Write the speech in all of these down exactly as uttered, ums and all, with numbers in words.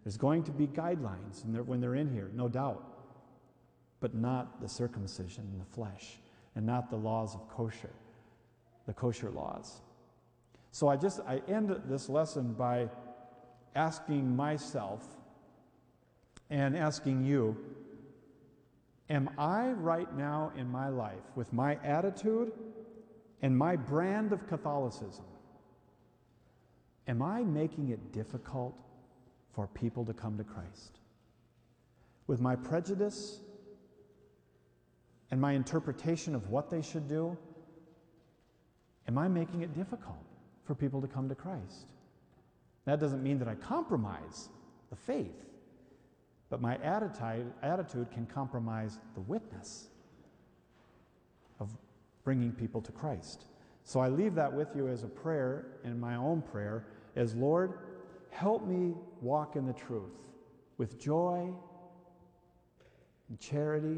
There's going to be guidelines when they're in here, no doubt, but not the circumcision in the flesh and not the laws of kosher, the kosher laws. So I just, I end this lesson by asking myself and asking you, am I right now in my life, with my attitude and my brand of Catholicism, am I making it difficult for people to come to Christ? With my prejudice and my interpretation of what they should do, am I making it difficult for people to come to Christ? That doesn't mean that I compromise the faith, but my attitude, attitude can compromise the witness of bringing people to Christ. So I leave that with you as a prayer, and my own prayer, as Lord, help me walk in the truth with joy and charity,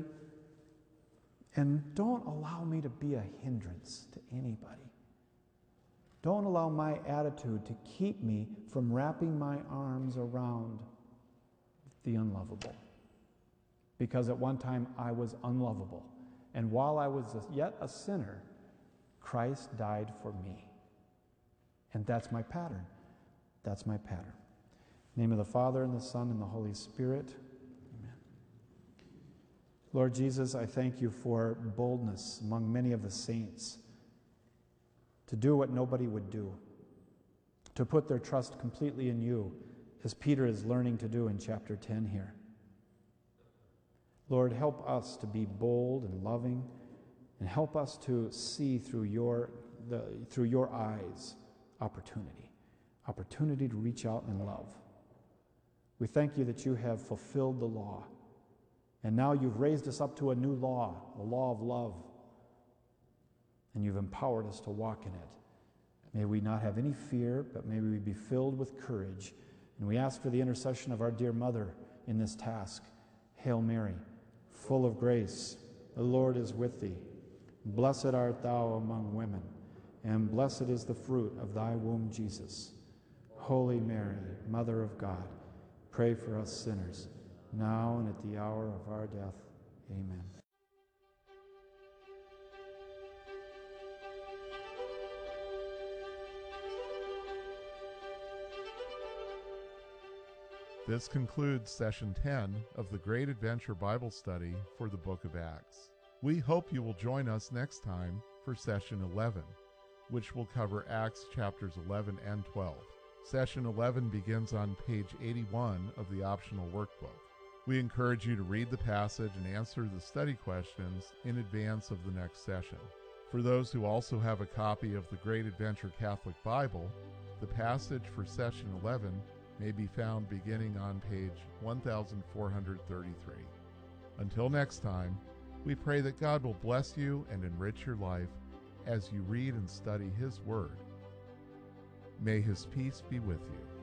and don't allow me to be a hindrance to anybody. Don't allow my attitude to keep me from wrapping my arms around the unlovable. Because at one time I was unlovable, and while I was yet a sinner, Christ died for me. And that's my pattern. That's my pattern. In the name of the Father, and the Son, and the Holy Spirit. Amen. Lord Jesus, I thank you for boldness among many of the saints to do what nobody would do, to put their trust completely in you, as Peter is learning to do in chapter ten here. Lord, help us to be bold and loving, and help us to see through your, the, through your eyes opportunity. Opportunity to reach out and love. We thank you that you have fulfilled the law, and now you've raised us up to a new law, the law of love, and you've empowered us to walk in it. May we not have any fear, but may we be filled with courage, and we ask for the intercession of our dear mother in this task. Hail Mary, full of grace, the Lord is with thee. Blessed art thou among women, and blessed is the fruit of thy womb, Jesus. Holy Mary, Mother of God, pray for us sinners, now and at the hour of our death. Amen. This concludes Session ten of the Great Adventure Bible Study for the Book of Acts. We hope you will join us next time for Session eleven, which will cover Acts chapters eleven and twelve. Session eleven begins on page eighty-one of the optional workbook. We encourage you to read the passage and answer the study questions in advance of the next session. For those who also have a copy of the Great Adventure Catholic Bible, the passage for Session eleven may be found beginning on page one thousand four hundred thirty-three. Until next time, we pray that God will bless you and enrich your life as you read and study His Word. May His peace be with you.